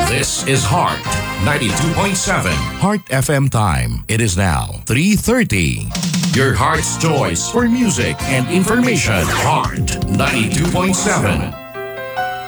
This is Heart 92.7 Heart FM time. It is now 3:30. Your heart's choice for music and information. Heart 92.7.